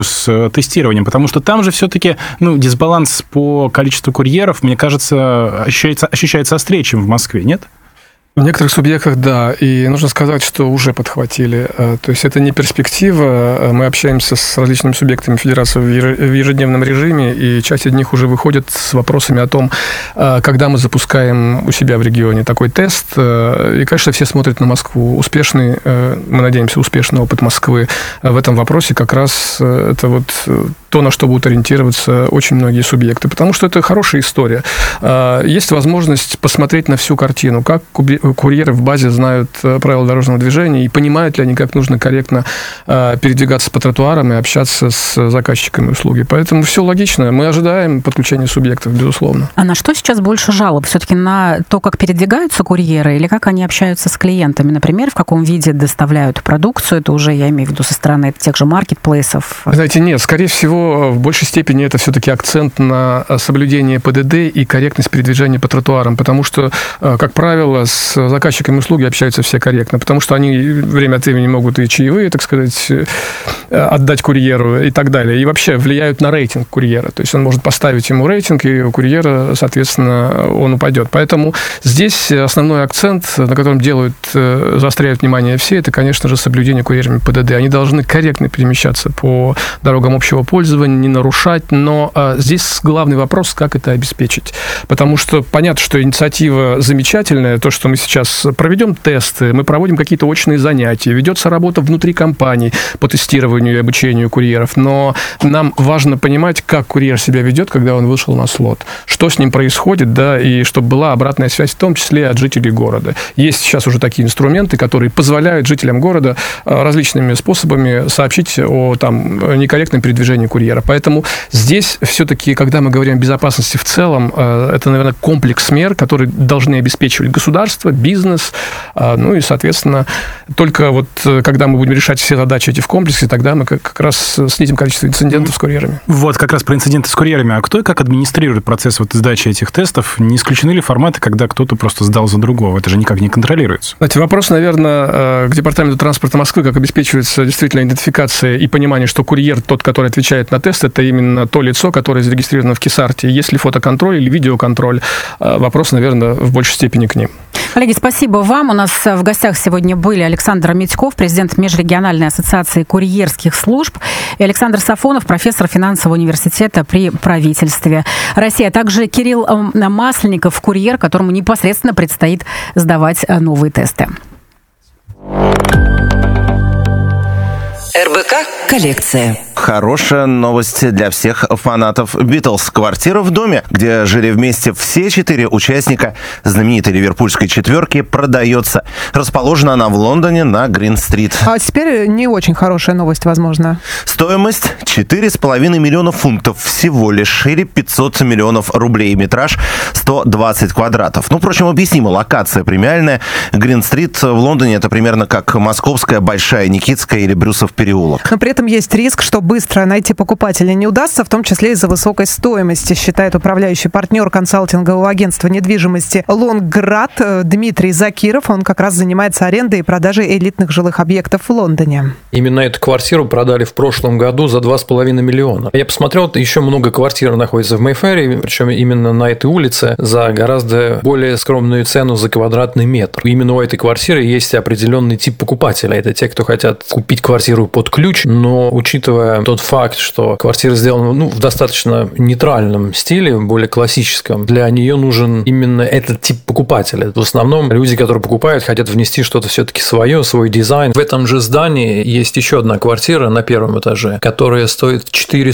с тестированием, потому что там же все-таки дисбаланс по количеству курьеров, мне кажется, ощущается острее, чем в Москве, нет? В некоторых субъектах, да, и нужно сказать, что уже подхватили. То есть это не перспектива. Мы общаемся с различными субъектами Федерации в ежедневном режиме, и часть из них уже выходит с вопросами о том, когда мы запускаем у себя в регионе такой тест. И, конечно, все смотрят на Москву. Успешный, мы надеемся, успешный опыт Москвы в этом вопросе как раз это вот то, на что будут ориентироваться очень многие субъекты, потому что это хорошая история. Есть возможность посмотреть на всю картину, как курьеры в базе знают правила дорожного движения и понимают ли они, как нужно корректно передвигаться по тротуарам и общаться с заказчиками услуги. Поэтому все логично. Мы ожидаем подключения субъектов, безусловно. А на что сейчас больше жалоб? Все-таки на то, как передвигаются курьеры, или как они общаются с клиентами? Например, в каком виде доставляют продукцию? Это уже, я имею в виду, со стороны тех же маркетплейсов. Знаете, нет. Скорее всего, в большей степени это все-таки акцент на соблюдение ПДД и корректность передвижения по тротуарам, потому что, как правило, с заказчиками услуги общаются все корректно, потому что они время от времени могут и чаевые, так сказать, отдать курьеру и так далее. И вообще влияют на рейтинг курьера. То есть он может поставить ему рейтинг, и у курьера, соответственно, он упадет. Поэтому здесь основной акцент, на котором заостряют внимание все, это, конечно же, соблюдение курьерами ПДД. Они должны корректно перемещаться по дорогам общего пользования, не нарушать, но здесь главный вопрос, как это обеспечить. Потому что понятно, что инициатива замечательная, то, что мы сейчас проведем тесты, мы проводим какие-то очные занятия, ведется работа внутри компаний по тестированию и обучению курьеров, но нам важно понимать, как курьер себя ведет, когда он вышел на слот, что с ним происходит, да, и чтобы была обратная связь, в том числе от жителей города. Есть сейчас уже такие инструменты, которые позволяют жителям города различными способами сообщить о некорректном передвижении курьера. Поэтому здесь все-таки, когда мы говорим о безопасности в целом, это, наверное, комплекс мер, которые должны обеспечивать государство, бизнес, и, соответственно, только вот когда мы будем решать все задачи эти в комплексе, тогда мы как раз снизим количество инцидентов с курьерами. Вот, как раз про инциденты с курьерами. А кто и как администрирует процесс сдачи этих тестов? Не исключены ли форматы, когда кто-то просто сдал за другого? Это же никак не контролируется. Знаете, вопрос, наверное, к Департаменту транспорта Москвы, как обеспечивается действительно идентификация и понимание, что курьер, тот, который отвечает на тест, это именно то лицо, которое зарегистрировано в КИСАРТе. Есть ли фотоконтроль или видеоконтроль? Вопрос, наверное, в большей степени к ним. Коллеги, спасибо вам. У нас в гостях сегодня были Александр Медьков, президент Межрегиональной ассоциации курьерских служб, и Александр Сафонов, профессор финансового университета при правительстве России, а также Кирилл Масленников, курьер, которому непосредственно предстоит сдавать новые тесты. РБК «Коллекция». Хорошая новость для всех фанатов Битлз. Квартира в доме, где жили вместе все 4 участника знаменитой ливерпульской четверки, продается. Расположена она в Лондоне на Грин-стрит. А теперь не очень хорошая новость, возможно. Стоимость 4,5 миллиона фунтов всего лишь, или 500 миллионов рублей. Метраж 120 квадратов. Впрочем, объяснимо. Локация премиальная. Грин-стрит в Лондоне — это примерно как Московская, Большая Никитская или Брюсов переулок. Но при этом есть риск, что быстро найти покупателя не удастся, в том числе из-за высокой стоимости, считает управляющий партнер консалтингового агентства недвижимости «Лонград» Дмитрий Закиров. Он как раз занимается арендой и продажей элитных жилых объектов в Лондоне. Именно эту квартиру продали в прошлом году за 2,5 миллиона. Я посмотрел, еще много квартир находится в Мэйфэре, причем именно на этой улице, за гораздо более скромную цену за квадратный метр. Именно у этой квартиры есть определенный тип покупателя. Это те, кто хотят купить квартиру под ключ, но учитывая тот факт, что квартира сделана в достаточно нейтральном стиле, более классическом, для нее нужен именно этот тип покупателя. В основном люди, которые покупают, хотят внести что-то все-таки свое, свой дизайн. В этом же здании есть еще одна квартира на первом этаже, которая стоит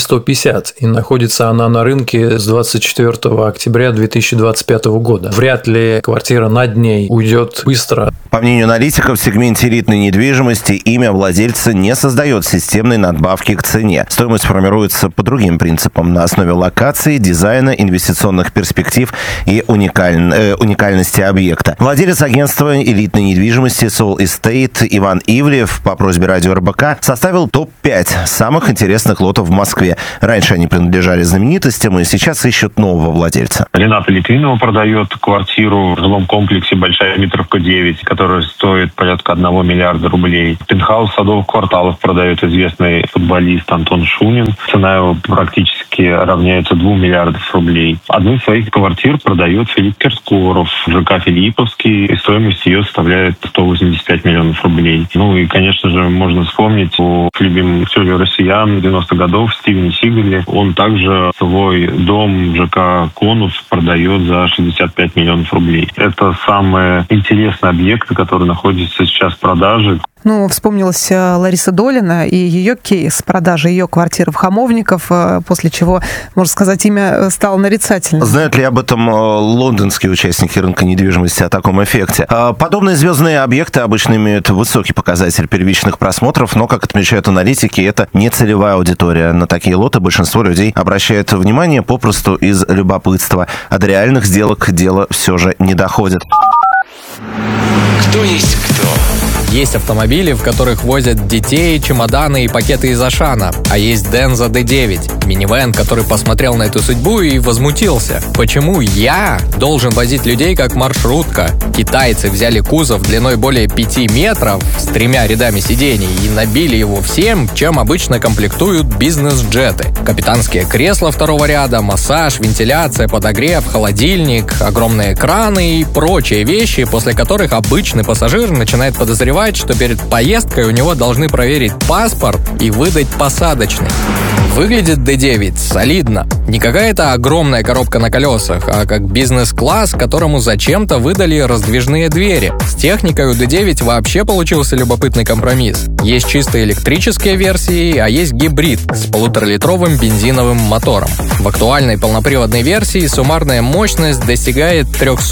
450, и находится она на рынке с 24 октября 2025 года. Вряд ли квартира над ней уйдет быстро. По мнению аналитиков, в сегменте элитной недвижимости имя владельца не создает системной надбавки к цене. Стоимость формируется по другим принципам на основе локации, дизайна, инвестиционных перспектив и уникальности объекта. Владелец агентства элитной недвижимости Soul Estate Иван Ивлев по просьбе радио РБК составил топ-5 самых интересных лотов в Москве. Раньше они принадлежали знаменитостям и сейчас ищут нового владельца. Рената Литвинова продает квартиру в жилом комплексе «Большая Дмитровка 9», которая стоит порядка 1 миллиарда рублей. Пентхаус Садовых кварталов продает известный футболист это Антон Шунин. Цена его практически равняется 2 миллиардов рублей. Одну из своих квартир продает Филипп Киркоров в ЖК Филипповский, и стоимость ее составляет 185 миллионов рублей. И, конечно же, можно вспомнить о любимом актере россиян 90-х годов Стивене Сигале. Он также свой дом в ЖК Конус продает за 65 миллионов рублей. Это самые интересные объекты, которые находятся сейчас в продаже. Вспомнилась Лариса Долина и ее кейс продажи ее квартиры в Хамовников, после чего, можно сказать, имя стало нарицательным. Знают ли об этом лондонские участники рынка недвижимости, о таком эффекте? Подобные звездные объекты обычно имеют высокий показатель первичных просмотров, но, как отмечают аналитики, это не целевая аудитория. На такие лоты большинство людей обращает внимание попросту из любопытства, а до реальных сделок дело все же не доходит. Кто есть кто? Есть автомобили, в которых возят детей, чемоданы и пакеты из Ашана. А есть Денза D9, минивэн, который посмотрел на эту судьбу и возмутился. Почему я должен возить людей как маршрутка? Китайцы взяли кузов длиной более 5 метров с 3 рядами сидений и набили его всем, чем обычно комплектуют бизнес-джеты. Капитанские кресла второго ряда, массаж, вентиляция, подогрев, холодильник, огромные экраны и прочие вещи, после которых обычный пассажир начинает подозревать, что перед поездкой у него должны проверить паспорт и выдать посадочный. Выглядит D9 солидно. Не какая-то огромная коробка на колесах, а как бизнес-класс, которому зачем-то выдали раздвижные двери. С техникой у D9 вообще получился любопытный компромисс. Есть чисто электрические версии, а есть гибрид с 1,5-литровым бензиновым мотором. В актуальной полноприводной версии суммарная мощность достигает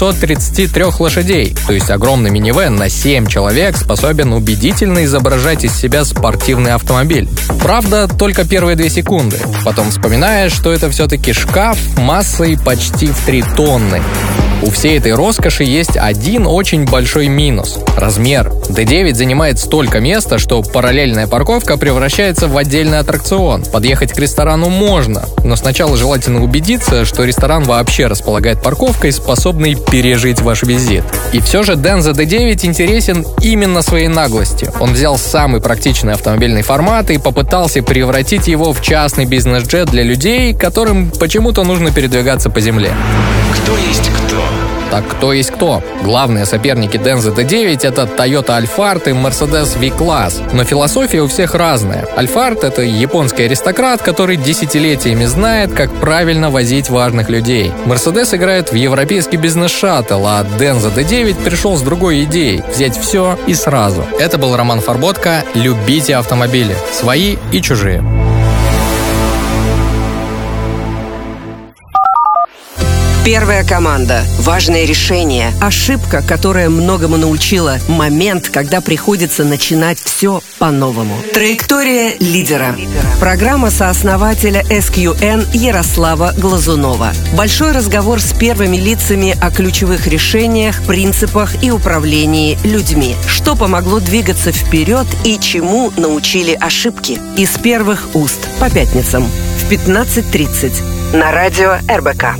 333 лошадей, то есть огромный минивэн на 7 человек способен убедительно изображать из себя спортивный автомобиль. Правда, только первые 2 секунды. Потом вспоминаешь, что это все-таки шкаф массой почти в 3 тонны. У всей этой роскоши есть один очень большой минус – размер. D9 занимает столько места, что параллельная парковка превращается в отдельный аттракцион. Подъехать к ресторану можно, но сначала желательно убедиться, что ресторан вообще располагает парковкой, способной пережить ваш визит. И все же Denza D9 интересен именно своей наглостью. Он взял самый практичный автомобильный формат и попытался превратить его в частный бизнес-джет для людей, которым почему-то нужно передвигаться по земле. Кто есть кто? Так кто есть кто? Главные соперники Denza D9 — это Toyota Alphard и Mercedes V-Class. Но философия у всех разная. Alphard — это японский аристократ, который десятилетиями знает, как правильно возить важных людей. Mercedes играет в европейский бизнес-шаттл, а Denza D9 пришел с другой идеей — взять все и сразу. Это был Роман Фарботко. Любите автомобили. Свои и чужие. Первая команда. Важное решение. Ошибка, которая многому научила. Момент, когда приходится начинать все по-новому. Траектория лидера. Программа сооснователя SQN Ярослава Глазунова. Большой разговор с первыми лицами о ключевых решениях, принципах и управлении людьми. Что помогло двигаться вперед и чему научили ошибки. Из первых уст. По пятницам в 15:30 на радио РБК.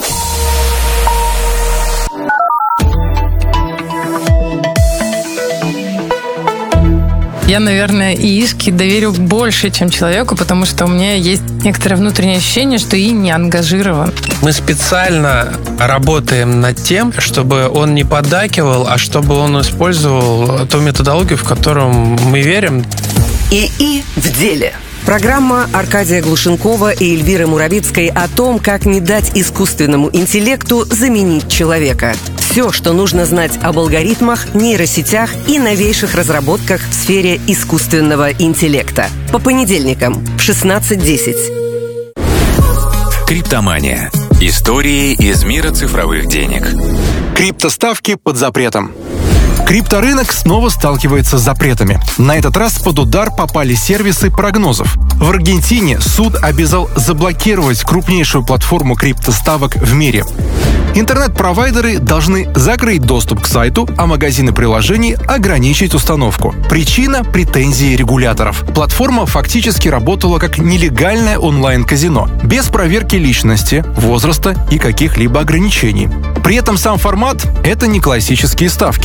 Я, наверное, ИИшке доверю больше, чем человеку, потому что у меня есть некоторое внутреннее ощущение, что ИИ не ангажирован. Мы специально работаем над тем, чтобы он не поддакивал, а чтобы он использовал ту методологию, в которую мы верим. ИИ в деле. Программа Аркадия Глушенкова и Эльвиры Муравицкой о том, как не дать искусственному интеллекту заменить человека. Все, что нужно знать об алгоритмах, нейросетях и новейших разработках в сфере искусственного интеллекта. По понедельникам в 16:10. Криптомания. Истории из мира цифровых денег. Криптоставки под запретом. Крипторынок снова сталкивается с запретами. На этот раз под удар попали сервисы прогнозов. В Аргентине суд обязал заблокировать крупнейшую платформу криптоставок в мире. Интернет-провайдеры должны закрыть доступ к сайту, а магазины приложений ограничить установку. Причина – претензии регуляторов. Платформа фактически работала как нелегальное онлайн-казино, без проверки личности, возраста и каких-либо ограничений. При этом сам формат – это не классические ставки. Пользователи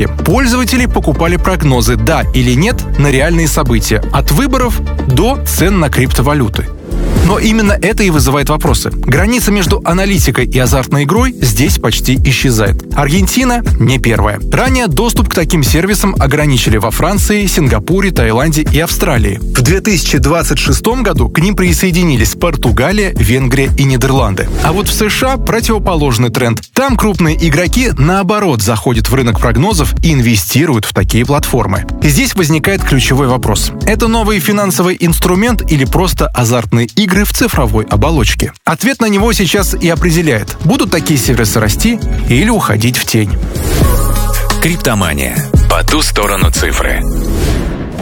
Пользователи покупали прогнозы «да» или «нет» на реальные события, от выборов до цен на криптовалюты. Но именно это и вызывает вопросы. Граница между аналитикой и азартной игрой здесь почти исчезает. Аргентина не первая. Ранее доступ к таким сервисам ограничили во Франции, Сингапуре, Таиланде и Австралии. В 2026 году к ним присоединились Португалия, Венгрия и Нидерланды. А вот в США противоположный тренд. Там крупные игроки, наоборот, заходят в рынок прогнозов и инвестируют в такие платформы. И здесь возникает ключевой вопрос. Это новый финансовый инструмент или просто азартные игры в цифровой оболочке? Ответ на него сейчас и определяет, будут такие сервисы расти или уходить в тень. Криптомания. По ту сторону цифры.